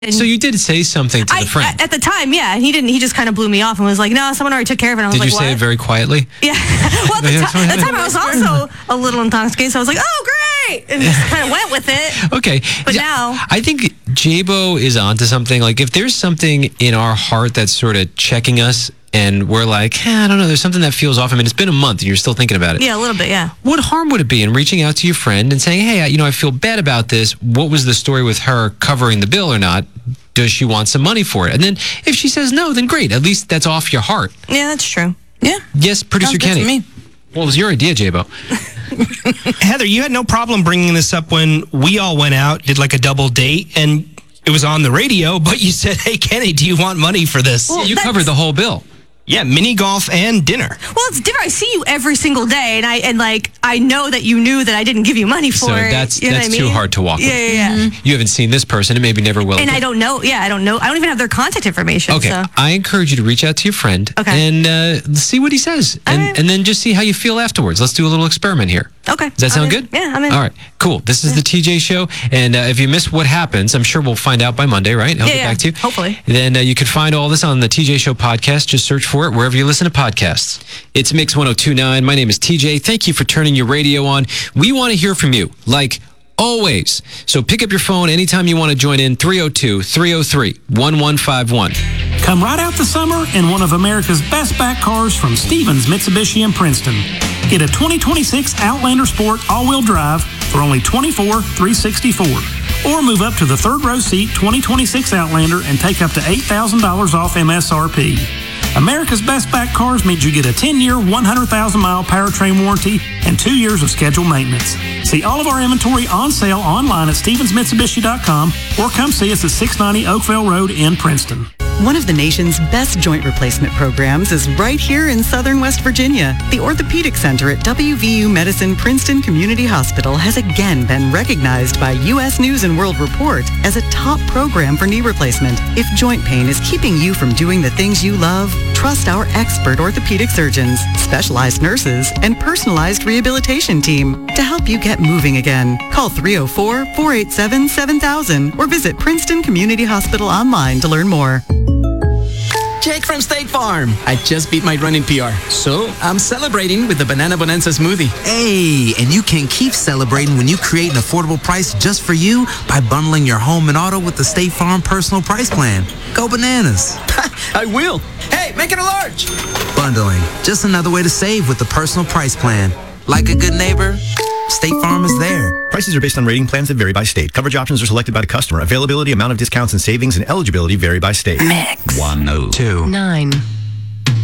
So you did say something to the friend. At the time, yeah. He didn't. He just kind of blew me off and was like, no, someone already took care of it. And I was did like, you say it very quietly? Yeah. Well, at the time I was also a little intoxicated, so I was like, oh, great. And just kind of went with it. Okay. But now. I think Jabo is onto something. Like, if there's something in our heart that's sort of checking us, and we're like, I don't know, there's something that feels off. I mean, it's been a month and you're still thinking about it. Yeah, a little bit, yeah. What harm would it be in reaching out to your friend and saying, hey, I feel bad about this. What was the story with her covering the bill or not? Does she want some money for it? And then if she says no, then great. At least that's off your heart. Yeah, that's true. Yeah. Yes, Producer Kenny. Me. What was your idea, Jabo? Heather, you had no problem bringing this up when we all went out, did like a double date, and it was on the radio, but you said, hey, Kenny, do you want money for this? Well, you covered the whole bill. Yeah, mini golf and dinner. Well, it's different. I see you every single day, and I know that you knew that I didn't give you money for it. That's you know what I mean? too hard to walk with. Yeah. Mm-hmm. You haven't seen this person and maybe never will. And I don't know. Yeah, I don't know. I don't even have their contact information. Okay, so. I encourage you to reach out to your friend and see what he says. And then just see how you feel afterwards. Let's do a little experiment here. Okay. Does that sound good? Yeah, I'm in. All right, cool. This is the TJ Show. And if you missed what happens, I'm sure we'll find out by Monday, right? I'll get back to you. Hopefully. Then you can find all this on the TJ Show podcast. Just search for it wherever you listen to podcasts. It's Mix 1029. My name is TJ. Thank you for turning your radio on. We want to hear from you, like always. So pick up your phone anytime you want to join in, 302-303-1151. Come right out the summer in one of America's best back cars from Stevens Mitsubishi in Princeton. Get a 2026 Outlander Sport all-wheel drive for only $24,364. Or move up to the third row seat 2026 Outlander and take up to $8,000 off MSRP. America's Best Back Cars means you get a 10-year, 100,000-mile powertrain warranty and 2 years of scheduled maintenance. See all of our inventory on sale online at StevensMitsubishi.com or come see us at 690 Oakville Road in Princeton. One of the nation's best joint replacement programs is right here in Southern West Virginia. The Orthopedic Center at WVU Medicine Princeton Community Hospital has again been recognized by U.S. News & World Report as a top program for knee replacement. If joint pain is keeping you from doing the things you love, trust our expert orthopedic surgeons, specialized nurses, and personalized rehabilitation team to help you get moving again. Call 304-487-7000 or visit Princeton Community Hospital online to learn more. Jake from State Farm. I just beat my running PR, so I'm celebrating with the Banana Bonanza smoothie. Hey, and you can keep celebrating when you create an affordable price just for you by bundling your home and auto with the State Farm Personal Price Plan. Go bananas. I will. Hey, make it a large. Bundling, just another way to save with the Personal Price Plan. Like a good neighbor, State Farm is there. Prices are based on rating plans that vary by state. Coverage options are selected by the customer. Availability, amount of discounts, and savings and eligibility vary by state. Mix 102.9